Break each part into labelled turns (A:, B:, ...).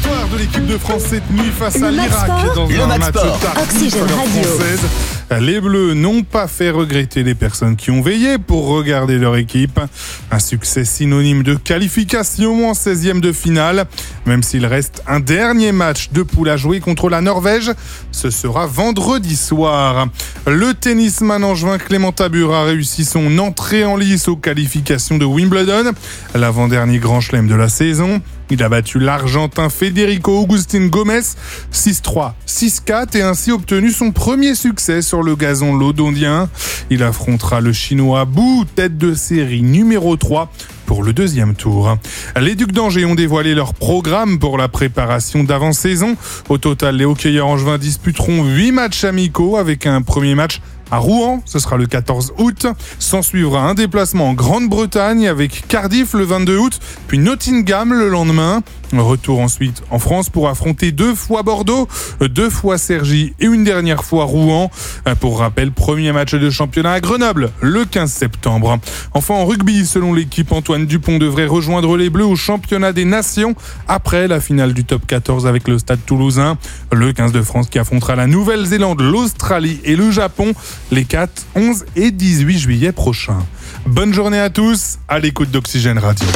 A: victoire de l'équipe de France cette nuit face à
B: Le Max
A: l'Irak
B: Sport.
A: dans
C: Le
A: un
C: Max
A: match
C: Sport.
A: tardif
B: Oxygène
A: à l'heure
B: Radio.
A: française. Les Bleus n'ont pas fait regretter les personnes qui ont veillé pour regarder leur équipe. Un succès synonyme de qualification en 16e de finale. Même s'il reste un dernier match de poule à jouer contre la Norvège, ce sera vendredi soir. Le tennisman angevin Clément Tabur a réussi son entrée en lice aux qualifications de Wimbledon, l'avant-dernier grand chelem de la saison. Il a battu l'Argentin Federico Agustín Gómez 6-3, 6-4 et ainsi obtenu son premier succès sur le gazon londonien. Il affrontera le Chinois Bu, tête de série numéro 3 pour le deuxième tour. Les Ducs d'Angers ont dévoilé leur programme pour la préparation d'avant-saison. Au total, les hockeyeurs angevins disputeront 8 matchs amicaux avec un premier match à Rouen, ce sera le 14 août. S'en suivra un déplacement en Grande-Bretagne avec Cardiff le 22 août, puis Nottingham le lendemain. Retour ensuite en France pour affronter 2 fois Bordeaux, 2 fois Cergy et une dernière fois Rouen. Pour rappel, premier match de championnat à Grenoble le 15 septembre. Enfin en rugby, selon l'équipe, Antoine Dupont devrait rejoindre les Bleus au championnat des nations après la finale du top 14 avec le Stade Toulousain. Le 15 de France qui affrontera la Nouvelle-Zélande, l'Australie et le Japon les 4, 11 et 18 juillet prochains. Bonne journée à tous, à l'écoute d'Oxygène Radio.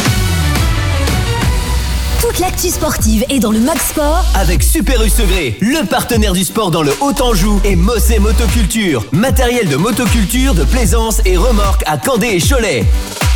B: Toute l'actu sportive est dans le Max Sport.
C: Avec Super U Segré, le partenaire du sport dans le Haut-Anjou, et Mossé Motoculture, matériel de motoculture, de plaisance et remorque à Candé et Cholet.